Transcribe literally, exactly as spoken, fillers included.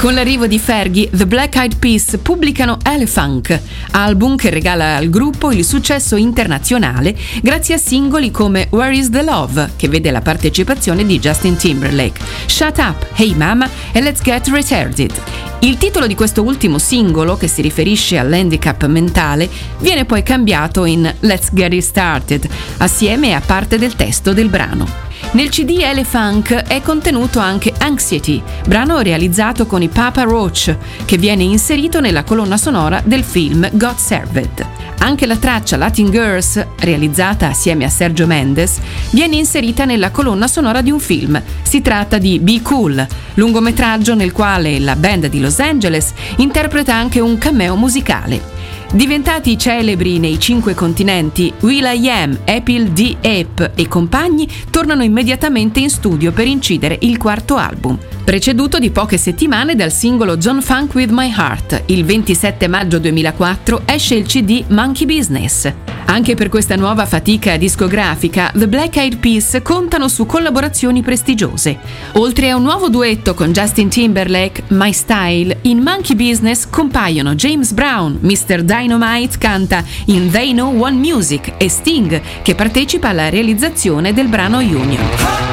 Con l'arrivo di Fergie, The Black Eyed Peas pubblicano Elefunk, album che regala al gruppo il successo internazionale grazie a singoli come Where Is the Love, che vede la partecipazione di Justin Timberlake, Shut Up, Hey Mama e Let's Get Retarded. Il titolo di questo ultimo singolo, che si riferisce all'handicap mentale, viene poi cambiato in Let's Get It Started, assieme a parte del testo del brano. Nel C D Elefunk è contenuto anche Anxiety, brano realizzato con i Papa Roach, che viene inserito nella colonna sonora del film God Served. Anche la traccia Latin Girls, realizzata assieme a Sergio Mendes, viene inserita nella colonna sonora di un film. Si tratta di Be Cool, lungometraggio nel quale la band di Los Angeles interpreta anche un cameo musicale. Diventati celebri nei cinque continenti, will.i.am, Apple D. Ape e compagni tornano immediatamente in studio per incidere il quarto album, preceduto di poche settimane dal singolo John Funk With My Heart. Il ventisette maggio duemilaquattro esce il C D Monkey Business. Anche per questa nuova fatica discografica, The Black Eyed Peas contano su collaborazioni prestigiose. Oltre a un nuovo duetto con Justin Timberlake, My Style, in Monkey Business compaiono James Brown, mister Dynamite canta in They Know One Music e Sting, che partecipa alla realizzazione del brano Union.